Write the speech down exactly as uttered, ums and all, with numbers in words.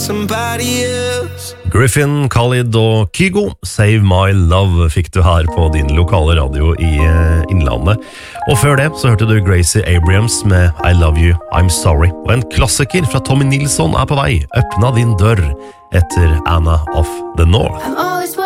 somebody else. Griffin, Khalid og Kygo, Save My Love fikk du her på din lokale radio i Innlandet. Og før det så hørte du Gracie Abrams med I Love You, I'm Sorry. Og en klassiker fra Tommy Nilsson er på vei. Øppna din dør etter Anna of the North.